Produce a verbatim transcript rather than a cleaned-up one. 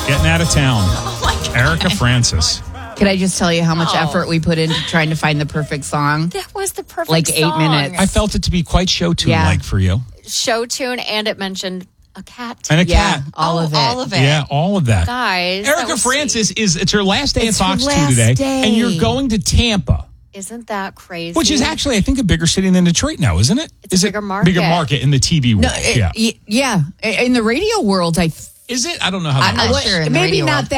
Getting out of town. Oh my God. Erica Francis. Can I just tell you how much Oh. effort we put into trying to find the perfect song? That was the perfect Like eight song. minutes. I felt it to be quite show tune Yeah. like for you. Show tune, and it mentioned a cat. And a Yeah, cat. all Oh, of it. all of it. Yeah, all of that. Guys, that Erica was Francis is it's her last day It's at her Fox two last today. day. And you're going to Tampa. Isn't that crazy? Which is actually, I think, a bigger city than Detroit now, isn't it? It's a is bigger it market. Bigger market in the T V world. No, it- yeah. y- yeah. In the radio world, I Is it? I don't know how that I'm works. not sure. in the Maybe radio not world. that.